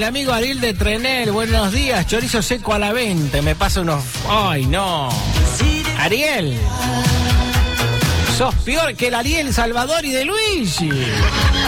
amigo Ariel de Trenel. Buenos días, chorizo seco a la venta. Me pasa unos... ¡Ay, no! Ariel, sos peor que el Ariel Salvador y de Luigi.